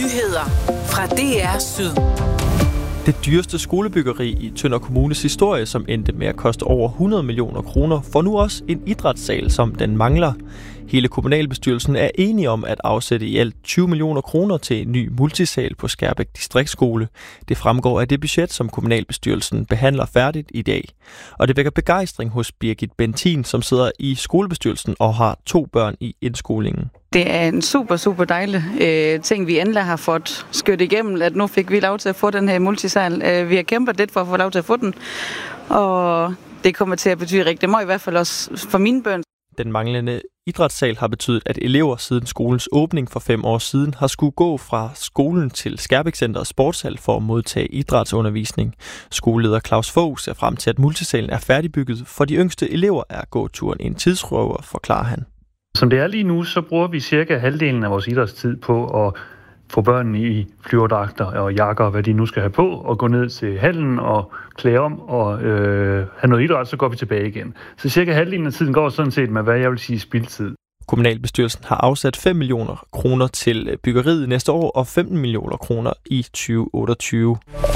Nyheder fra DR Syd. Det dyreste skolebyggeri i Tønder Kommunes historie, som endte med at koste over 100 millioner kroner, får nu også en idrætssal, som den mangler. Hele kommunalbestyrelsen er enige om at afsætte i alt 20 millioner kroner til en ny multisal på Skærbæk Distriktsskole. Det fremgår af det budget, som kommunalbestyrelsen behandler færdigt i dag. Og det vækker begejstring hos Birgit Bentin, som sidder i skolebestyrelsen og har 2 børn i indskolingen. Det er en super dejlig ting, vi endelig har fået skødt igennem, at nu fik vi lov til at få den her multisal. Vi har kæmpet lidt for at få lov til at få den, og det kommer til at betyde rigtig meget, i hvert fald også for mine børn. Den manglende idrætssal har betydet, at elever siden skolens åbning for 5 år siden har skulle gå fra skolen til Skærbæk Center Sportshal for at modtage idrætsundervisning. Skoleleder Claus Fogh ser frem til, at multisalen er færdigbygget. For de yngste elever er gåturen en tidsrøver, forklarer han. Som det er lige nu, så bruger vi cirka halvdelen af vores idrætstid på at få børnene i flyverdragter og jakker, hvad de nu skal have på, og gå ned til hallen og klæde om og have noget idræt, så går vi tilbage igen. Så cirka halvdelen af tiden går sådan set med, hvad jeg vil sige, spildtid. Kommunalbestyrelsen har afsat 5 millioner kroner til byggeriet næste år og 15 millioner kroner i 2028.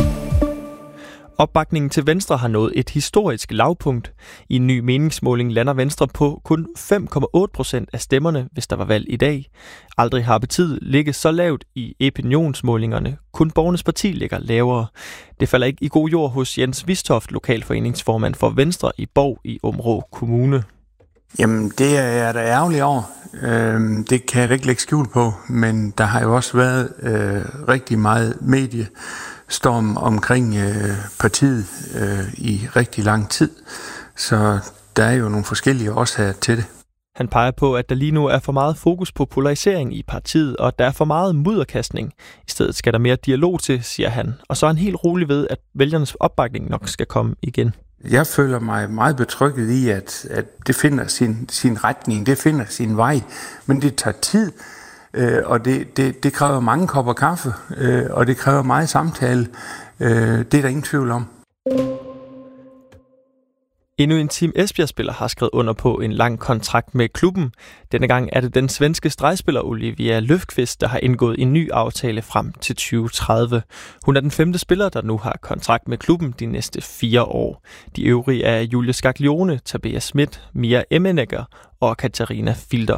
Opbakningen til Venstre har nået et historisk lavpunkt. I en ny meningsmåling lander Venstre på kun 5,8% af stemmerne, hvis der var valg i dag. Aldrig har partiet ligget så lavt i opinionsmålingerne. Kun Borgernes Parti ligger lavere. Det falder ikke i god jord hos Jens Vistoft, lokalforeningsformand for Venstre i Bov i Aabenraa Kommune. Jamen, det er jeg da ærgerlig over. Det kan jeg ikke lægge skjul på, men der har jo også været rigtig meget mediestorm omkring partiet i rigtig lang tid, så der er jo nogle forskellige årsager til det. Han peger på, at der lige nu er for meget fokus på polarisering i partiet, og at der er for meget mudderkastning. I stedet skal der mere dialog til, siger han, og så er han helt rolig ved, at vælgernes opbakning nok skal komme igen. Jeg føler mig meget betrygget i, at det finder sin retning, det finder sin vej, men det tager tid, og det kræver mange kopper kaffe, og det kræver meget samtale. Det er der ingen tvivl om. Endnu en Team Esbjerg-spiller har skrevet under på en lang kontrakt med klubben. Denne gang er det den svenske stregspiller Olivia Löfqvist, der har indgået en ny aftale frem til 2030. Hun er den 5. spiller, der nu har kontrakt med klubben de næste 4 år. De øvrige er Julie Scaglione, Tabea Schmidt, Mia Emmenegger og Katarina Filder.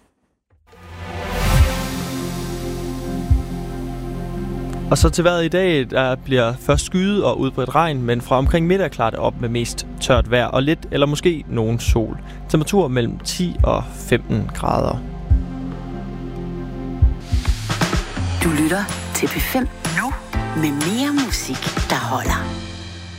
Og så til vejret i dag, der bliver først skyet og udbredt regn, men fra omkring middag klarer det op med mest tørt vejr og lidt eller måske nogen sol. Temperatur mellem 10 og 15 grader. Du lytter til P5 nu med mere musik, der holder.